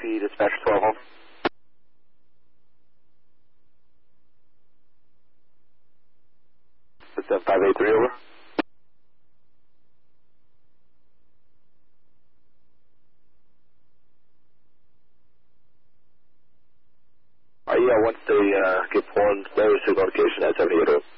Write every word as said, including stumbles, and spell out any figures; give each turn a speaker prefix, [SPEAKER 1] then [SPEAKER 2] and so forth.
[SPEAKER 1] copy, dispatch twelve home. seven five eight three, over. Uh, yeah, once they uh, get pulling, there's the notification at seventy-eight, over.